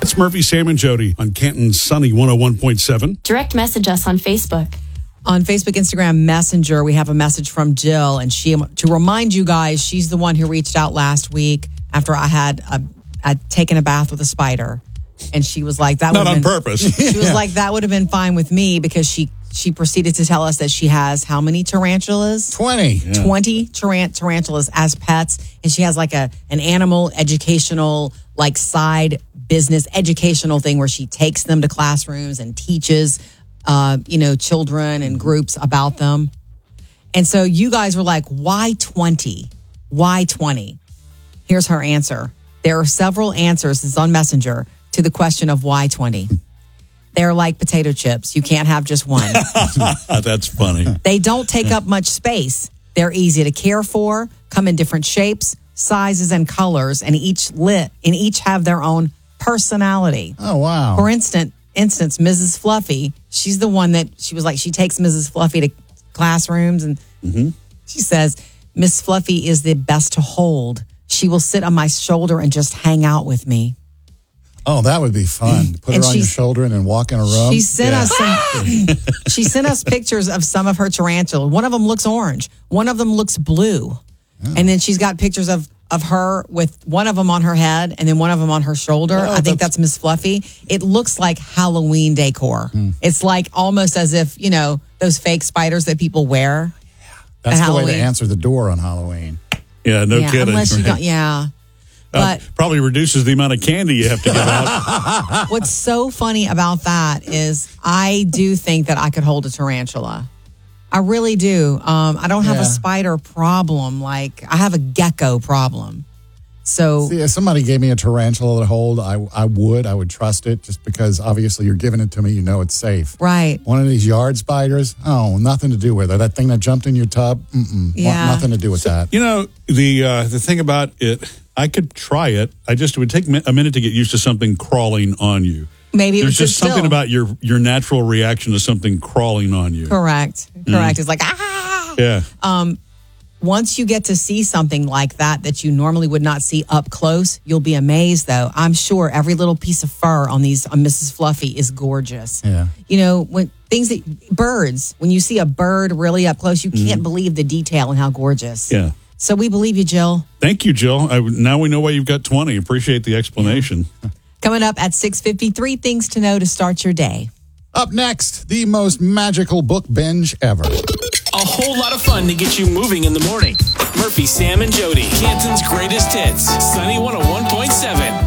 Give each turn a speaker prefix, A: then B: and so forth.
A: It's Murphy, Sam, and Jody on Canton's Sunny 101.7.
B: Direct message us on Facebook.
C: On Facebook, Instagram, Messenger, we have a message from Jill. And to remind you guys, she's the one who reached out last week after I'd taken a bath with a spider. And she was like, that
A: Not on purpose.
C: She was like, that would have been fine with me, because she proceeded to tell us that she has how many tarantulas?
D: 20.
A: Yeah.
C: 20 tarantulas as pets. And she has like an animal educational, like side business educational thing where she takes them to classrooms and teaches, children and groups about them. And so you guys were like, why 20? Why 20? Here's her answer. There are several answers, this is on Messenger, to the question of why 20. They're like potato chips. You can't have just one.
A: That's funny.
C: They don't take up much space. They're easy to care for, come in different shapes, sizes, and colors, and each have their own personality.
D: Oh, wow.
C: For instance, Mrs. Fluffy, she's the one that she was like, she takes Mrs. Fluffy to classrooms, and she says, Miss Fluffy is the best to hold. She will sit on my shoulder and just hang out with me.
D: Oh, that would be fun. Put her on your shoulder and then walk in a room.
C: She sent us pictures of some of her tarantulas. One of them looks orange. One of them looks blue. Oh. And then she's got pictures of her with one of them on her head and then one of them on her shoulder. I think that's Miss Fluffy. It looks like Halloween decor. It's like almost as if, those fake spiders that people wear.
D: That's the way to answer the door on Halloween.
A: Yeah, no kidding.
C: Unless you don't, But
A: probably reduces the amount of candy you have to give out.
C: What's so funny about that is I do think that I could hold a tarantula. I really do. I don't have a spider problem. Like, I have a gecko problem. So,
D: see, if somebody gave me a tarantula to hold, I would trust it, just because obviously you're giving it to me, it's safe.
C: Right.
D: One of these yard spiders, nothing to do with it. That thing that jumped in your tub, nothing to do with that.
A: The thing about it, I could try it. It would take a minute to get used to something crawling on you.
C: Maybe
A: there's just something about your natural reaction to something crawling on you.
C: Correct. It's like,
A: Yeah.
C: Once you get to see something like that you normally would not see up close, you'll be amazed, though. I'm sure every little piece of fur on Mrs. Fluffy is gorgeous.
D: Yeah.
C: Birds, when you see a bird really up close, you can't believe the detail and how gorgeous.
A: Yeah.
C: So we believe you, Jill.
A: Thank you, Jill. Now we know why you've got 20. Appreciate the explanation.
C: Coming up at 6:53, things to know to start your day.
D: Up next, the most magical book binge ever.
E: A whole lot of fun to get you moving in the morning. Murphy, Sam, and Jody, Canton's greatest hits. Sunny 101.7.